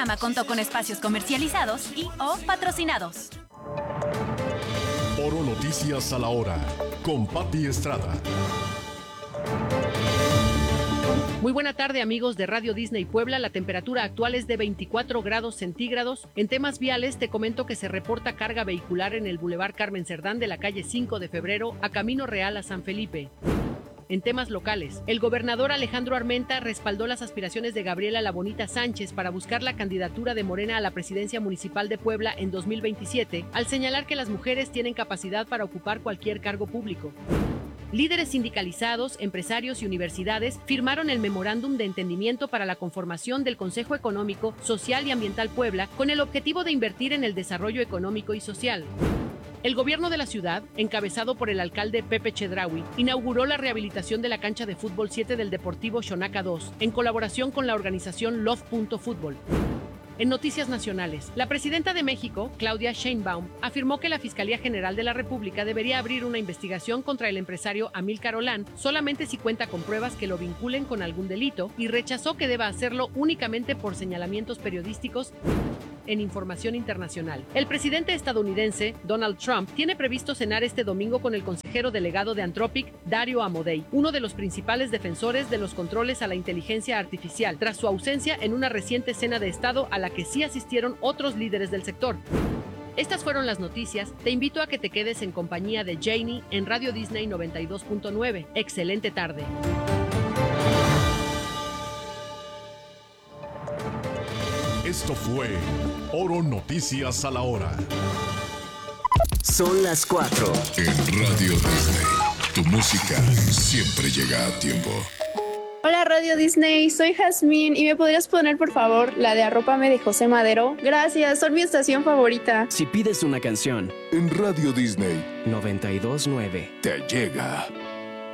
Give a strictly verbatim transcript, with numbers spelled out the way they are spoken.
programa contó con espacios comercializados y o patrocinados. Oro Noticias a la Hora, con Pati Estrada. Muy buena tarde, amigos de Radio Disney Puebla. La temperatura actual es de veinticuatro grados centígrados. En temas viales, te comento que se reporta carga vehicular en el Boulevard Carmen Cerdán de la calle cinco de febrero a Camino Real a San Felipe. En temas locales, el gobernador Alejandro Armenta respaldó las aspiraciones de Gabriela La Bonita Sánchez para buscar la candidatura de Morena a la presidencia municipal de Puebla en dos mil veintisiete, al señalar que las mujeres tienen capacidad para ocupar cualquier cargo público. Líderes sindicalizados, empresarios y universidades firmaron el memorándum de entendimiento para la conformación del Consejo Económico, Social y Ambiental Puebla con el objetivo de invertir en el desarrollo económico y social. El gobierno de la ciudad, encabezado por el alcalde Pepe Chedraui, inauguró la rehabilitación de la cancha de fútbol siete del Deportivo Xonaca dos, en colaboración con la organización Love punto Fútbol. En noticias nacionales, la presidenta de México, Claudia Sheinbaum, afirmó que la Fiscalía General de la República debería abrir una investigación contra el empresario Amílcar Olán solamente si cuenta con pruebas que lo vinculen con algún delito y rechazó que deba hacerlo únicamente por señalamientos periodísticos. En información internacional, el presidente estadounidense, Donald Trump, tiene previsto cenar este domingo con el consejero delegado de Anthropic, Dario Amodei, uno de los principales defensores de los controles a la inteligencia artificial, tras su ausencia en una reciente cena de Estado a la que sí asistieron otros líderes del sector. Estas fueron las noticias. Te invito a que te quedes en compañía de Janie en Radio Disney noventa y dos punto nueve. Excelente tarde. Esto fue Oro Noticias a la Hora. Son las cuatro. En Radio Disney, tu música siempre llega a tiempo. Hola Radio Disney, soy Jazmín y me podrías poner por favor la de Arrópame de José Madero. Gracias, son mi estación favorita. Si pides una canción En Radio Disney noventa y dos punto nueve te llega.